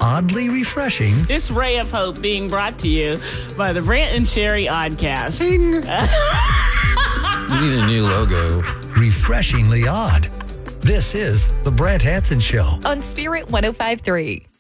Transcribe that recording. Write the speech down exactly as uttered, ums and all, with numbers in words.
oddly refreshing. This ray of hope being brought to you by the Brant and Sherry Oddcast. We need a new logo. Refreshingly odd. This is The Brant Hanson Show on Spirit one oh five point three.